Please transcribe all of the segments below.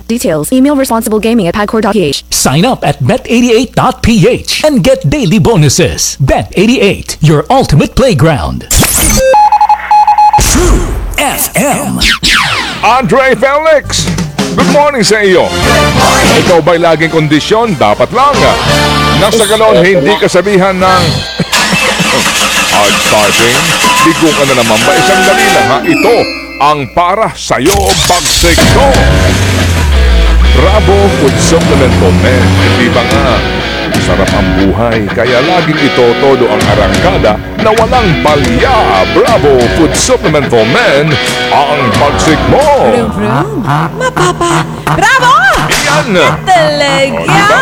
Details, email responsiblegaming@pagcor.ph. Sign up at bet88.ph and get daily bonuses. Bet88, your ultimate playground. True FM. Andre Felix, good morning sa iyo. Ikaw ba'y laging kondisyon? Dapat lang. Nasa ganon, hindi kasabihan ng hard starting. Ligo ka na naman ba? Isang dali lang ha. Ito ang para sa'yo bagsik ko. Bravo Food Supplement for Men. Hindi ba nga sarap ang buhay? Kaya laging ito todo ang arangkada na walang palya. Bravo Food Supplement for Men. Ang bagsik mo. Mapapa! Bravo! Yan. Talaga!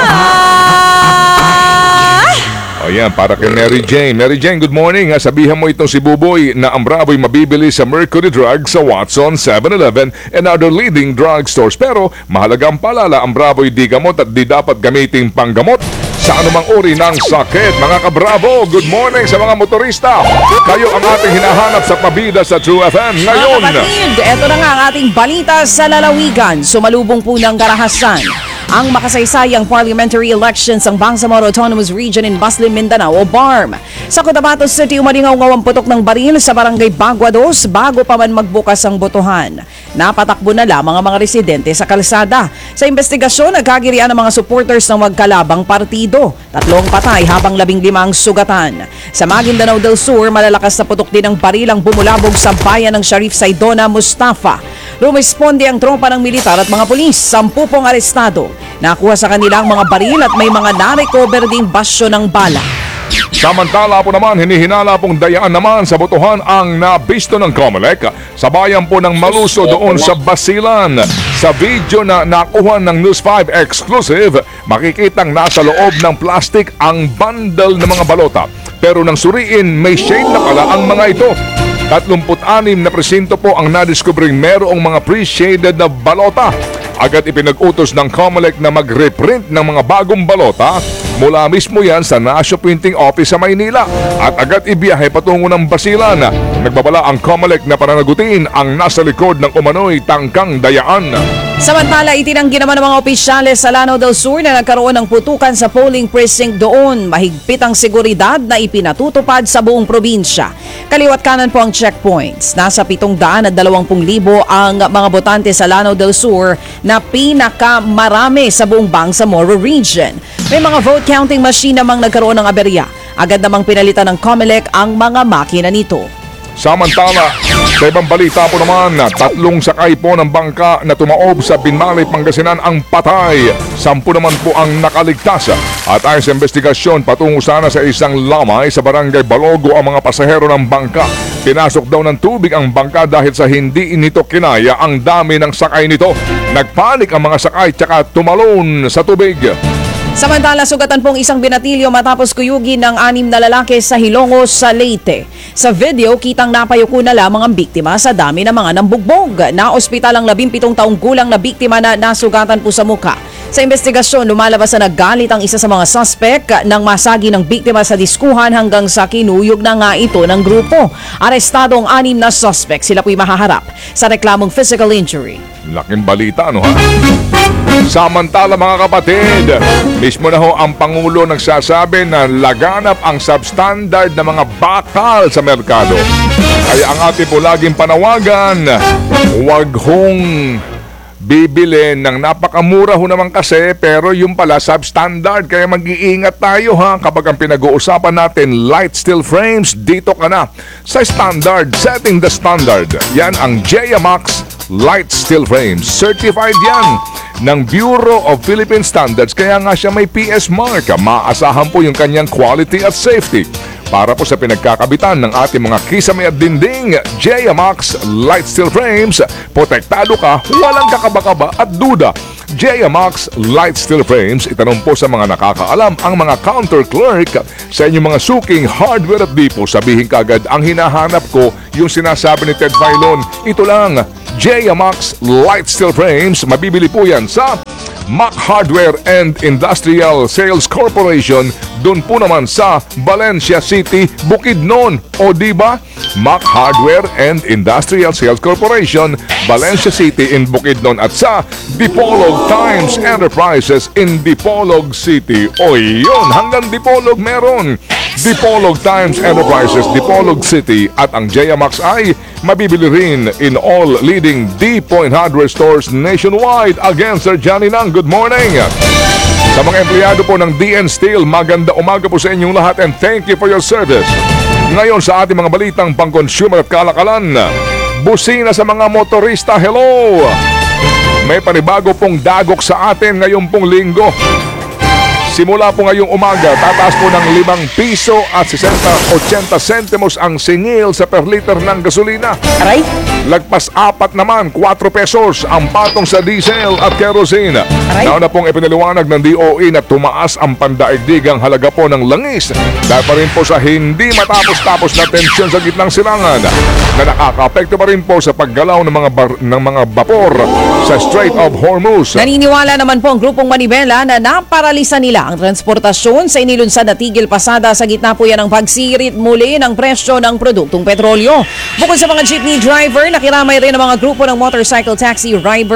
Ayan, para kay Mary Jane. Mary Jane, good morning. Sabihan mo itong si Buboy na ang Bravo'y mabibili sa Mercury Drug sa Watson, 7-Eleven, and other leading drugstores. Pero mahalagang palala, ang Bravo'y di gamot at di dapat gamitin panggamot sa anumang uri ng sakit. Mga ka-Bravo, good morning sa mga motorista. Kayo ang ating hinahanap sa pabida sa True FM ngayon. Mga kapatid, eto na nga ang ating balita sa lalawigan. Sumalubong po ng karahasan ang makasaysayang parliamentary elections ng Bangsamoro Autonomous Region in Baslim, Mindanao o BARM. Sa Cotabato City, umalingaw-ngaw ang putok ng baril sa barangay Bagua 2 bago pa man magbukas ang botohan. Napatakbo na lamang ang mga residente sa kalsada. Sa investigasyon, nagkagirian ang mga supporters ng magkalabang partido. 3 patay habang 15 ang sugatan. Sa Maguindanao del Sur, malalakas na putok din ng baril ang bumulabog sa bayan ng Sharif Saidona, Mustafa. Rumisponde ang tropa ng militar at mga pulis. 10 pong arestado. Nakuha sa kanilang mga baril at may mga na-recover ding basyo ng bala. Samantala po naman, hinihinala pong dayaan naman sa botohan ang nabisto ng COMELEC sa bayan po ng Maluso doon sa Basilan. Sa video na nakuha ng News 5 exclusive, makikitang nasa loob ng plastic ang bundle ng mga balota. Pero nang suriin, may shade na pala ang mga ito. 36 na presinto po ang nadiskubring merong mga pre-shaded na balota. Agad ipinag-utos ng COMELEC na mag-reprint ng mga bagong balota mula mismo yan sa Nasyo Printing Office sa Maynila at agad ibiyahe patungo ng Basilan. Nagbabala ang COMELEC na pananagutin ang nasa likod ng umano'y tangkang dayaan. Samantala, itinanggi naman ng mga opisyales sa Lanao del Sur na nagkaroon ng putukan sa polling precinct doon. Mahigpit ang seguridad na ipinatutupad sa buong probinsya. Kaliwat kanan po ang checkpoints. Nasa 720,000 ang mga botante sa Lanao del Sur na pinakamarami sa buong Bangsamoro region. May mga vote counting machine namang nagkaroon ng aberya. Agad namang pinalitan ng COMELEC ang mga makina nito. Samantala, sa ibang balita po naman, 3 sakay po ng bangka na tumaob sa Binmalay, Pangasinan ang patay. 10 naman po ang nakaligtas. At ayon sa investigasyon, patungo sana sa isang lamay sa barangay Balogo ang mga pasahero ng bangka. Pinasok daw ng tubig ang bangka dahil sa hindi nito kinaya ang dami ng sakay nito. Nagpanik ang mga sakay tsaka tumalon sa tubig. Samantala, sugatan pong isang binatilyo matapos kuyugin ng 6 na lalaki sa Hilongos sa Leyte. Sa video, kitang napayuko na lamang ang biktima sa dami ng mga nambugbog. Na-ospital ang 17 taong gulang na biktima na nasugatan po sa muka. Sa investigasyon, lumalabas na naggalit ang isa sa mga suspect nang masagi ng biktima sa diskuhan hanggang sa kinuyog na nga ito ng grupo. Arestado ang 6 na suspect. Sila po'y mahaharap sa reklamong physical injury. Laking balita, ano ha? Samantala mga kapatid, mismo na ho ang Pangulo nagsasabi na laganap ang substandard na mga bakal sa merkado. Kaya ang ating po laging panawagan, huwag hong bibili ng napakamura ho naman kasi pero yung pala substandard. Kaya mag-iingat tayo ha kapag ang pinag-uusapan natin light steel frames, dito ka na sa standard, setting the standard. Yan ang JMax Light Steel Frames. Certified yan ng Bureau of Philippine Standards, kaya nga siya may PS mark. Maasahan po yung kanyang quality at safety. Para po sa pinagkakabitan ng ating mga kisame at dinding, JMax Light Steel Frames, protektado ka, walang kakaba-kaba at duda. JMax Light Steel Frames, itanong po sa mga nakakaalam ang mga counter clerk sa inyong mga suking hardware at depot. Sabihin kagad, ang hinahanap ko yung sinasabi ni Ted Filon. Ito lang, JMax Light Steel Frames. Mabibili po yan sa Mac Hardware and Industrial Sales Corporation doon po naman sa Valencia City, Bukidnon. O diba? Mac Hardware and Industrial Sales Corporation, Valencia City in Bukidnon at sa Dipolog Times Enterprises in Dipolog City. O yun, hanggang Dipolog meron. Dipolog Times Enterprises, Dipolog City at ang JMax ay mabibili rin in all leading D-Point Hardware stores nationwide. Again, Sir Johnny Nang, good morning! Sa mga empleyado po ng DN Steel, maganda umaga po sa inyong lahat and thank you for your service. Ngayon sa ating mga balitang pang-consumer at kalakalan, busina sa mga motorista, hello! May panibago pong dagok sa atin ngayong pong linggo. Simula po ngayong umaga, tataas po ng 5 piso at 80 sentimos ang singil sa per liter ng gasolina. Aray? Lagpas 4 naman, 4 pesos ang patong sa diesel at kerosene. Aray? Nauna pong ipinaliwanag ng DOE na tumaas ang pandaigdigang halaga po ng langis dahil pa rin po sa hindi matapos-tapos na tensyon sa gitnang silangan na nakaka-apekto pa rin po sa paggalaw ng mga vapor sa Strait of Hormuz. Naniniwala naman po ang grupong Manibela na naparalisa nila ang transportasyon sa inilunsad na tigil pasada sa gitna po yan ng pagsirit muli ng presyo ng produktong petrolyo. Bukod sa mga jeepney driver, nakiramay rin ang mga grupo ng motorcycle taxi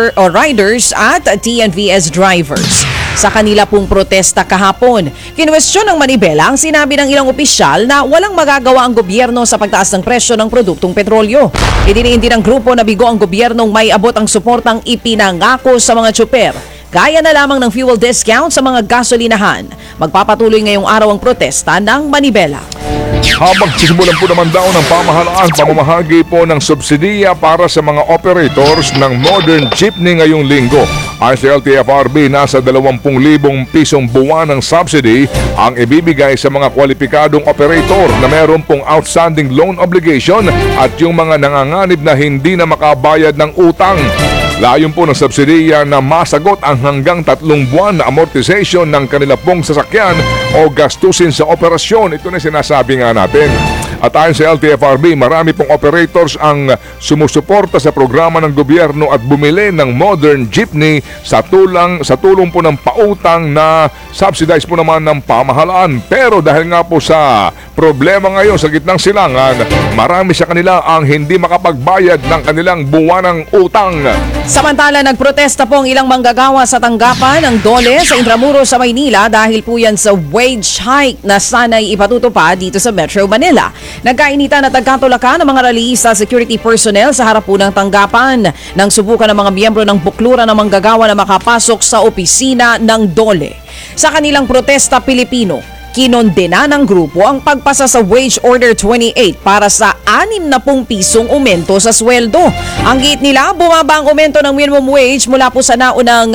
riders at TNVS drivers. Sa kanila pong protesta kahapon, kinwestiyon ng Manibela ang sinabi ng ilang opisyal na walang magagawa ang gobyerno sa pagtaas ng presyo ng produktong petrolyo. Idiniin din ng grupo na bigo ang gobyernong may abot ang suportang ipinangako sa mga tsuper. Gaya na lamang ng fuel discount sa mga gasolinahan. Magpapatuloy ngayong araw ang protesta ng Manibela. Habang sisimulan po naman daw ng pamahalaan pamamahagi po ng subsidiya para sa mga operators ng modern jeepney ngayong linggo. Ayon sa LTFRB, nasa 20,000 pisong buwan ng subsidy ang ibibigay sa mga kwalipikadong operator na meron pong outstanding loan obligation at yung mga nanganganib na hindi na makabayad ng utang. Layon po ng subsidiya na masagot ang hanggang 3 buwan na amortization ng kanila pong sasakyan o gastusin sa operasyon. Ito na sinasabi nga natin. At ayon sa LTFRB, marami pong operators ang sumusuporta sa programa ng gobyerno at bumili ng modern jeepney sa tulong po ng pautang na subsidized po naman ng pamahalaan. Pero dahil nga po sa problema ngayon sa gitnang silangan, marami sa kanila ang hindi makapagbayad ng kanilang buwanang utang. Samantala, nagprotesta po ang ilang manggagawa sa tanggapan ng DOLE sa Intramuros sa Maynila dahil po yan sa wage hike na sana'y ipatutupad dito sa Metro Manila. Nagkainitan at nagkatulakan ng mga rallyista security personnel sa harap po ng tanggapan nang subukan ng mga miyembro ng buklura ng manggagawa na makapasok sa opisina ng DOLE. Sa kanilang protesta Pilipino, kinondena ng grupo ang pagpasa sa Wage Order 28 para sa 60 pisong aumento sa sweldo. Ang giit nila, bumaba ang aumento ng minimum wage mula po sa naunang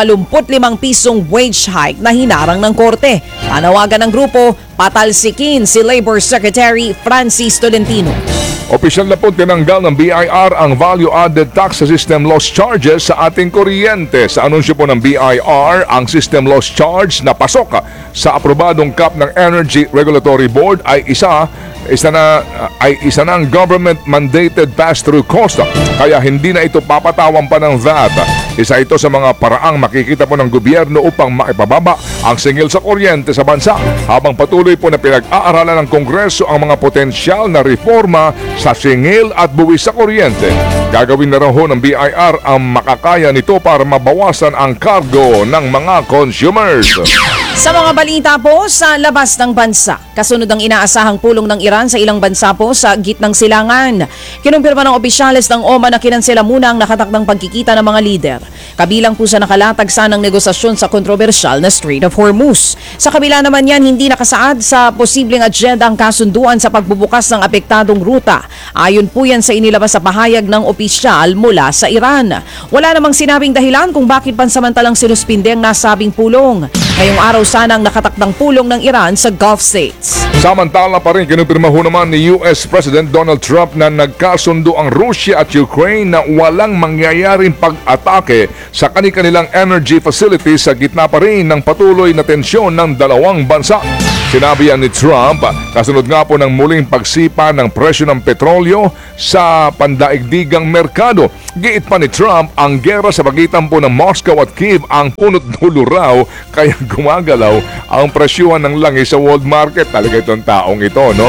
85 pisong wage hike na hinarang ng korte. Panawagan ng grupo, patalsikin si Labor Secretary Francis Tolentino. Opisyal na po tinanggal ng BIR ang value-added tax sa system loss charges sa ating kuryente. Sa anunsyo po ng BIR, ang system loss charge na pasok sa aprobadong cap ng Energy Regulatory Board ay isa ng government-mandated pass-through cost. Kaya hindi na ito papatawan pa ng VAT. Isa ito sa mga paraang makikita po ng gobyerno upang maipababa ang singil sa kuryente sa bansa. Habang patuloy po na pinag-aaralan ng Kongreso ang mga potensyal na reforma sa singil at buwis sa kuryente. Gagawin na raw ho ng BIR ang makakaya nito para mabawasan ang kargo ng mga consumers. Sa mga balita po sa labas ng bansa, kasunod ang inaasahang pulong ng Iran sa ilang bansa po sa gitnang silangan. Kinumpirma ng opisyales ng OMA na kinansela muna ang nakatakdang pagkikita ng mga lider. Kabilang po sa nakalatag sanang negosasyon sa kontrobersyal na Strait of Hormuz. Sa kabila naman yan, hindi nakasaad sa posibleng agenda ang kasunduan sa pagbubukas ng apektadong ruta. Ayon po yan sa inilabas sa pahayag ng opisyal mula sa Iran. Wala namang sinabing dahilan kung bakit pansamantalang sinuspinde ang nasabing pulong. Ngayong araw sana ang nakatakdang pulong ng Iran sa Gulf States. Samantala pa rin, kinumpirma ho naman ni US President Donald Trump na nagkasundo ang Russia at Ukraine na walang mangyayaring pag-atake sa kanilang energy facilities sa gitna pa rin ng patuloy na tensyon ng dalawang bansa. Sinabi yan ni Trump kasunod nga po ng muling pagsipa ng presyo ng petrolyo sa pandaigdigang merkado. Giit pa ni Trump, ang gera sa pagitan po ng Moscow at Kiev ang punot dulo raw kaya gumagalaw ang presyuhan ng langis sa world market. Talaga itong taong ito, no?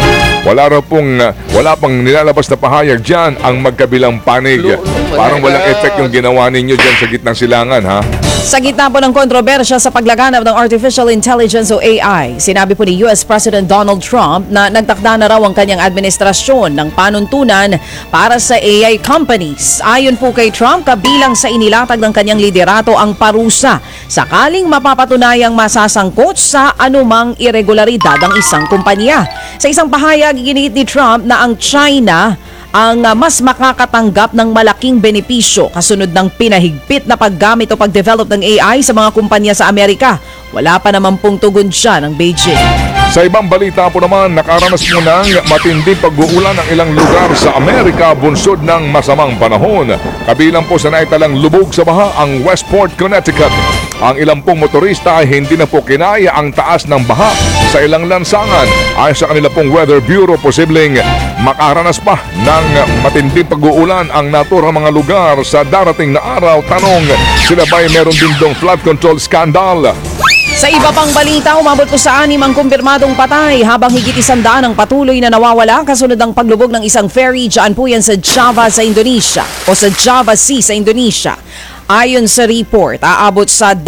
Wala pang nilalabas na pahayag dyan ang magkabilang panig. Parang walang effect yung ginawa ninyo dyan sa gitnang silangan, ha? Sa gitna po ng kontrobersya sa paglaganap ng Artificial Intelligence o AI, sinabi po ni US President Donald Trump na nagtakda na raw ang kanyang administrasyon ng panuntunan para sa AI companies. Ayon po kay Trump, kabilang sa inilatag ng kanyang liderato ang parusa sakaling mapapatunayang masasangkot sa anumang irregularidad ang isang kumpanya. Sa isang pahayag, giniit ni Trump na ang China ang mas makakatanggap ng malaking benepisyo kasunod ng pinahigpit na paggamit o pagdevelop ng AI sa mga kumpanya sa Amerika. Wala pa naman pong tugon siya ng Beijing. Sa ibang balita po naman, nakaranas mo ng matinding pag-uulan ng ilang lugar sa Amerika bunsod ng masamang panahon. Kabilang po sa naitalang lubog sa baha ang Westport, Connecticut. Ang ilang pong motorista ay hindi na po kinaya ang taas ng baha sa ilang lansangan. Ayon sa kanila pong Weather Bureau, posibleng makaranas pa ng matinding pag-uulan ang naturang mga lugar sa darating na araw. Tanong, sila ba'y meron din dong flood control scandal? Sa iba pang balita, umabot po sa 6 ang kumpirmadong patay habang higit 100 ang patuloy na nawawala kasunod ng paglubog ng isang ferry dyan po yan sa Java sa Indonesia o sa Java Sea sa Indonesia. Ayon sa report, aabot sa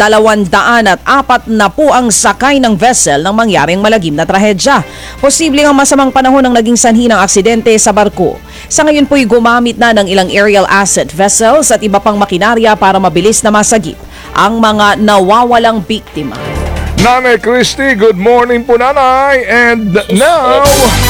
204 na po ang sakay ng vessel nang mangyaring malagim na trahedya. Posible ang masamang panahon ang naging sanhi ng aksidente sa barko. Sa ngayon po'y gumamit na ng ilang aerial asset vessels at iba pang makinarya para mabilis na masagip ang mga nawawalang biktima. Nanay Christy, good morning po nanay. And now,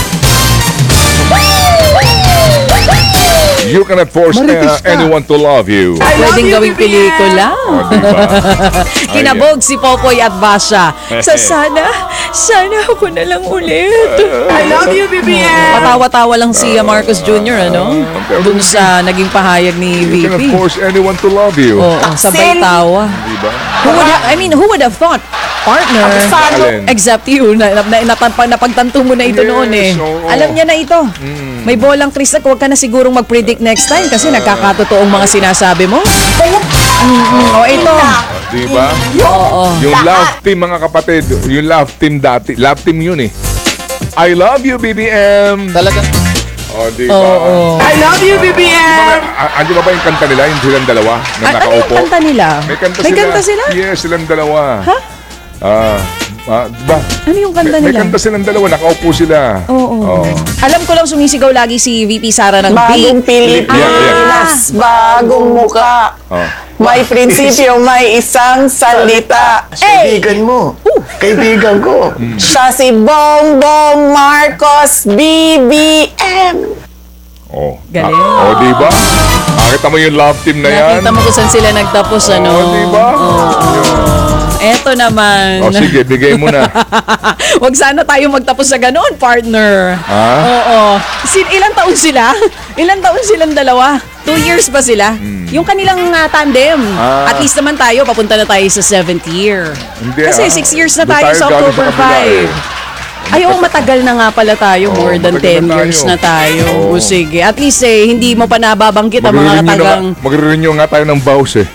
you cannot force anyone to love you. Pwedeng gawing pelikula. O, diba? Kinabog si Popoy at Basha. Sana ako na lang ulit. I love you, BBM! Patawa-tawa lang si Marcos Jr. ano? Dun sa naging pahayag ni You cannot VP. force anyone to love you. Oo, sabay tawa. Diba? Who would have thought, partner, Alin? except you, napagtanto mo na ito Yes, noon eh. oo. Alam niya na ito. May bolang kristal, huwag ka na sigurong mag-predict next time kasi nagkakatotoong mga sinasabi mo. O ito. Diba? Oo. Yung love team mga kapatid, yung love team dati, love team yun eh. I love you, BBM. Talaga. O, diba? Oo. I love you, BBM! Andi ba yung kanta nila, yung silang dalawa na Ano yung nakaupo? kanta nila? May kanta May sila. kanta sila? Yes, silang dalawa. Ha? Diba? Ano yung kanta May nila? kanta silang dalawa, nakaupo sila. Oo. Alam ko lang sumisigaw lagi si VP Sara ng Bagong Big. Pilipinas, bagong muka. Oh. May prinsipyo, may isang salita. Kaibigan mo. Kaibigan ko. Siya si Bongbong Marcos, BBM. Oh. Galing. Oh, diba? Nakita mo yung love team na yan? Nakita mo kung saan sila nagtapos, ano? Oh, diba? Eto naman. Oh, sige, bigay mo na. Huwag sana tayo magtapos sa ganoon, partner. Ha? Oo. Ilang taon sila? Ilang taon silang dalawa? 2 years ba sila? Yung kanilang tandem. Ah. At least naman tayo, papunta na tayo sa 7th year. Hindi, Kasi 6 years na Doon tayo sa galing October kabila 5. eh. Ay, oo, matagal na nga pala tayo. Oo, More than matagal 10 na years tayo. na tayo. Oo. O sige. At least hindi mo pa nababanggit ang mga katagang Magre-renew nga tayo ng vows eh.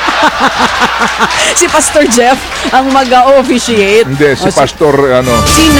si Pastor Jeff ang mag-officiate. Hindi, si O, Pastor, ano, Sino?